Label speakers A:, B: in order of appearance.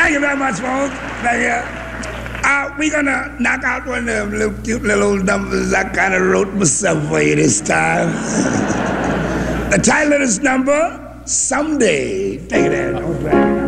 A: Thank you very much, folks. Thank you. We're going to knock out one of them little cute little old numbers I kind of wrote myself for you this time. The title of this number, Someday. Take it in.